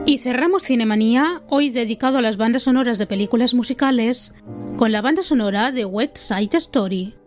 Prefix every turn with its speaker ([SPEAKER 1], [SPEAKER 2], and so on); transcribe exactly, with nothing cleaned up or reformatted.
[SPEAKER 1] Y cerramos Cinemanía, hoy dedicado a las bandas sonoras de películas musicales, con la banda sonora de West Side Story.